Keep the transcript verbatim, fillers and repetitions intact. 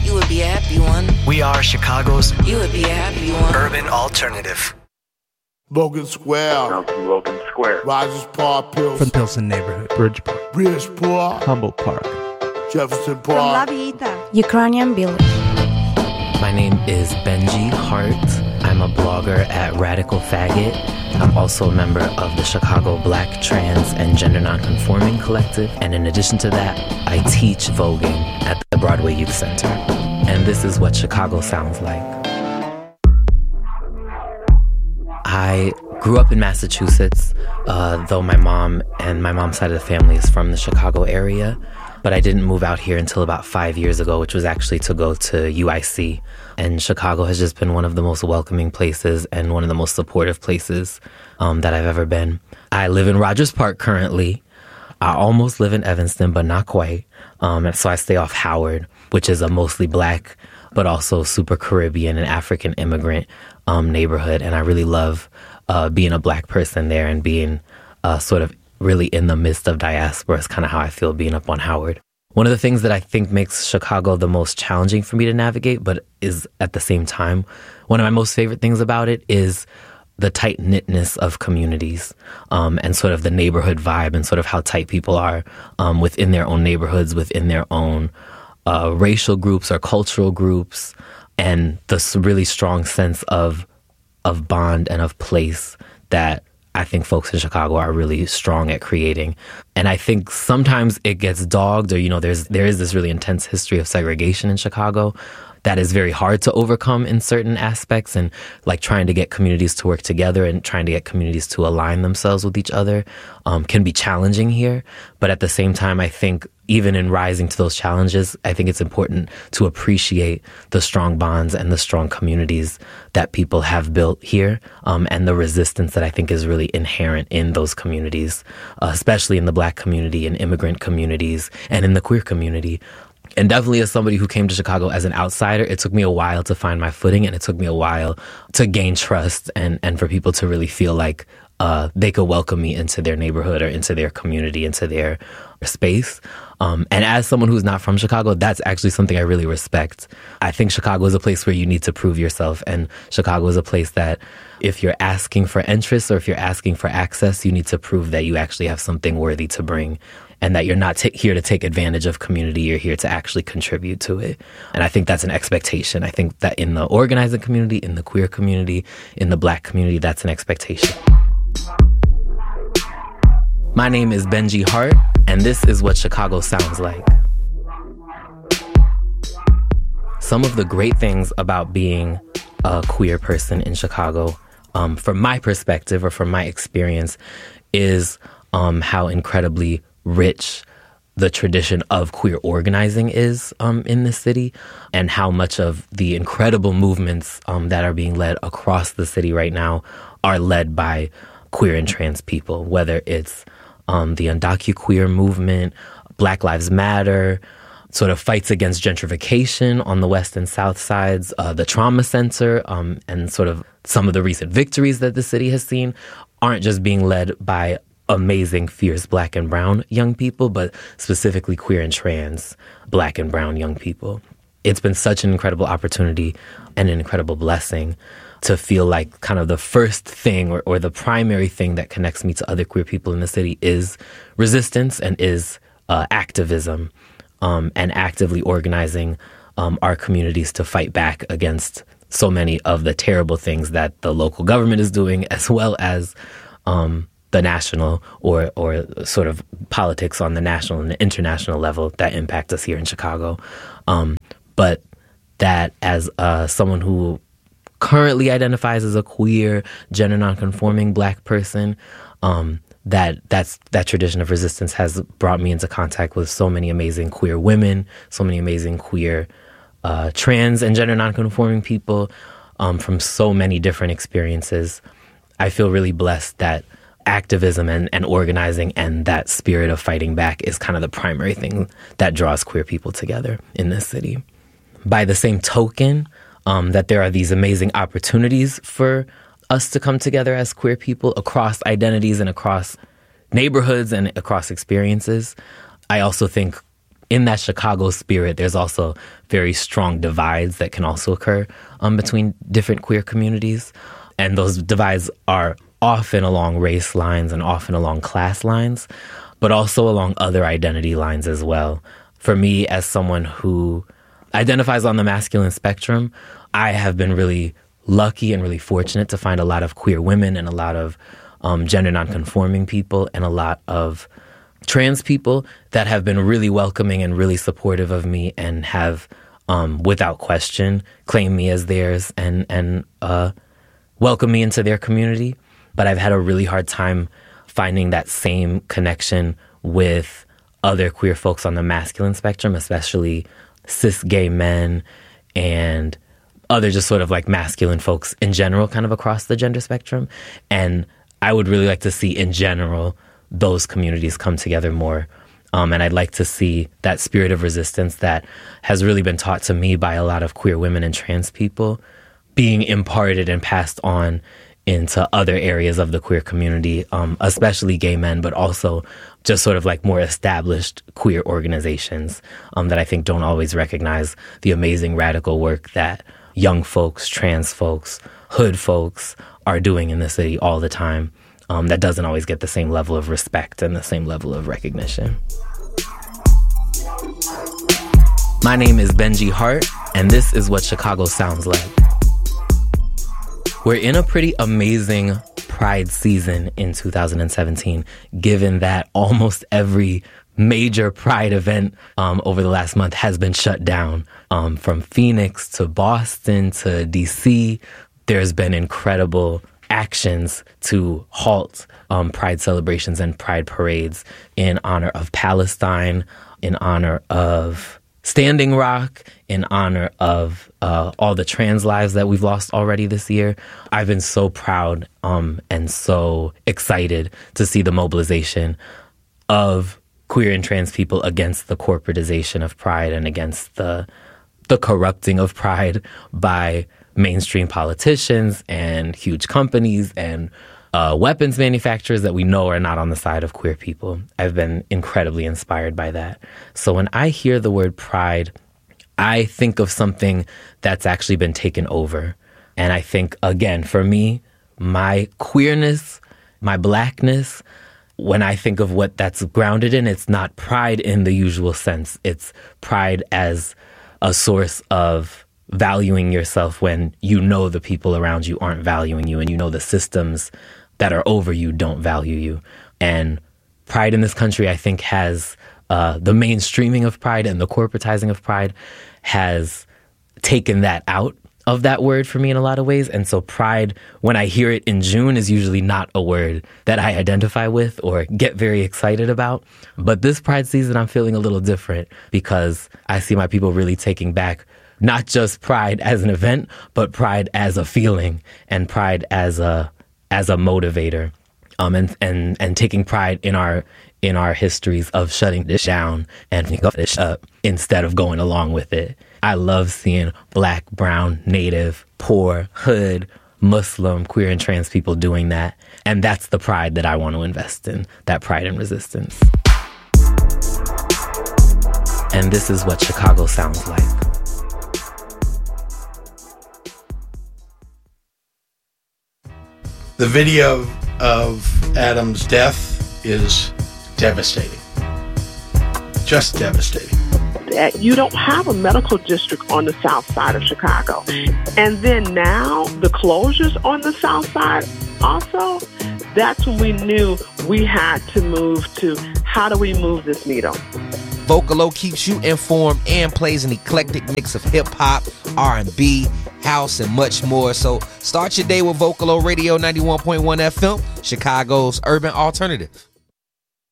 You would be a happy one. We are Chicago's You would be a happy one. urban alternative. Logan Square, Down from Logan Square. Rogers Park, Pills, From Pilsen neighborhood. Bridgeport. Bridgeport, Humboldt Park. Jefferson From La Park. Villita. Ukrainian Village. My name is Benji Hart. I'm a blogger at Radical Faggot. I'm also a member of the Chicago Black, Trans, and Gender Nonconforming Collective. And in addition to that, I teach voguing at the Broadway Youth Center. And this is what Chicago sounds like. I grew up in Massachusetts, uh, though my mom and my mom's side of the family is from the Chicago area. But I didn't move out here until about five years ago, which was actually to go to U I C. And Chicago has just been one of the most welcoming places and one of the most supportive places um, that I've ever been. I live in Rogers Park currently. I almost live in Evanston, but not quite. Um, and so I stay off Howard, which is a mostly black, but also super Caribbean and African immigrant um, neighborhood. And I really love uh, being a black person there and being uh, sort of really in the midst of diaspora is kind of how I feel being up on Howard. One of the things that I think makes Chicago the most challenging for me to navigate, but is at the same time, one of my most favorite things about it is the tight-knitness of communities um, and sort of the neighborhood vibe and sort of how tight people are um, within their own neighborhoods, within their own uh, racial groups or cultural groups, and this really strong sense of of bond and of place that I think folks in Chicago are really strong at creating. And I think sometimes it gets dogged, or, you know, there's there is this really intense history of segregation in Chicago that is very hard to overcome in certain aspects, and like trying to get communities to work together and trying to get communities to align themselves with each other um, can be challenging here. But at the same time, I think even in rising to those challenges, I think it's important to appreciate the strong bonds and the strong communities that people have built here um, and the resistance that I think is really inherent in those communities, uh, especially in the Black community and immigrant communities and in the queer community. And definitely as somebody who came to Chicago as an outsider, it took me a while to find my footing, and it took me a while to gain trust and, and for people to really feel like uh, they could welcome me into their neighborhood or into their community, into their space. Um, and as someone who's not from Chicago, that's actually something I really respect. I think Chicago is a place where you need to prove yourself, and Chicago is a place that if you're asking for entrance or if you're asking for access, you need to prove that you actually have something worthy to bring, and that you're not t- here to take advantage of community. You're here to actually contribute to it. And I think that's an expectation. I think that in the organizing community, in the queer community, in the Black community, that's an expectation. My name is Benji Hart, and this is what Chicago sounds like. Some of the great things about being a queer person in Chicago, um, from my perspective or from my experience, is um, how incredibly rich the tradition of queer organizing is um, in the city, and how much of the incredible movements um, that are being led across the city right now are led by queer and trans people, whether it's um, the UndocuQueer movement, Black Lives Matter, sort of fights against gentrification on the west and south sides, uh, the trauma center, um, and sort of some of the recent victories that the city has seen aren't just being led by amazing, fierce Black and brown young people, but specifically queer and trans Black and brown young people. It's been such an incredible opportunity and an incredible blessing to feel like kind of the first thing or, or the primary thing that connects me to other queer people in the city is resistance and is uh, activism um, and actively organizing um, our communities to fight back against so many of the terrible things that the local government is doing, as well as um, the national or or sort of politics on the national and the international level that impact us here in Chicago. Um, but that as uh, someone who currently identifies as a queer, gender nonconforming Black person, um, that that's that tradition of resistance has brought me into contact with so many amazing queer women, so many amazing queer uh, trans and gender nonconforming people um, from so many different experiences. I feel really blessed that activism and, and organizing and that spirit of fighting back is kind of the primary thing that draws queer people together in this city. By the same token, um, that there are these amazing opportunities for us to come together as queer people across identities and across neighborhoods and across experiences. I also think in that Chicago spirit, there's also very strong divides that can also occur um, between different queer communities. And those divides are often along race lines and often along class lines, but also along other identity lines as well. For me, as someone who identifies on the masculine spectrum, I have been really lucky and really fortunate to find a lot of queer women and a lot of um, gender nonconforming people and a lot of trans people that have been really welcoming and really supportive of me and have, um, without question, claimed me as theirs and, and uh, welcomed me into their community. But I've had a really hard time finding that same connection with other queer folks on the masculine spectrum, especially cis gay men and other just sort of like masculine folks in general, kind of across the gender spectrum. And I would really like to see in general those communities come together more. Um, and I'd like to see that spirit of resistance that has really been taught to me by a lot of queer women and trans people being imparted and passed on into other areas of the queer community, um, especially gay men, but also just sort of like more established queer organizations um, that I think don't always recognize the amazing radical work that young folks, trans folks, hood folks are doing in the city all the time. Um, that doesn't always get the same level of respect and the same level of recognition. My name is Benji Hart, and this is what Chicago sounds like. We're in a pretty amazing Pride season in two thousand seventeen, given that almost every major Pride event um, over the last month has been shut down. Um, from Phoenix to Boston to D C, there's been incredible actions to halt um, Pride celebrations and Pride parades in honor of Palestine, in honor of Standing Rock, in honor of uh, all the trans lives that we've lost already this year. I've been so proud um, and so excited to see the mobilization of queer and trans people against the corporatization of Pride and against the the corrupting of Pride by mainstream politicians and huge companies and uh, weapons manufacturers that we know are not on the side of queer people. I've been incredibly inspired by that. So when I hear the word Pride, I think of something that's actually been taken over. And I think, again, for me, my queerness, my blackness, when I think of what that's grounded in, it's not pride in the usual sense. It's pride as a source of valuing yourself when you know the people around you aren't valuing you and you know the systems that are over you don't value you. And Pride in this country, I think, has uh, the mainstreaming of Pride and the corporatizing of Pride has taken that out of that word for me in a lot of ways. And so Pride, when I hear it in June, is usually not a word that I identify with or get very excited about. But this Pride season, I'm feeling a little different because I see my people really taking back not just Pride as an event, but Pride as a feeling and Pride as a as a motivator, um, and and and taking pride in our in our histories of shutting this down and pick this up instead of going along with it. I love seeing Black, brown, Native, poor, hood, Muslim, queer, and trans people doing that, and that's the pride that I want to invest in. That pride and resistance. And this is what Chicago sounds like. The video of Adam's death is devastating. Just devastating. You don't have a medical district on the south side of Chicago. And then now the closures on the south side also, that's when we knew we had to move to how do we move this needle. Vocalo keeps you informed and plays an eclectic mix of hip-hop, R and B, house, and much more. So start your day with Vocalo Radio ninety-one point one F M, Chicago's urban alternative.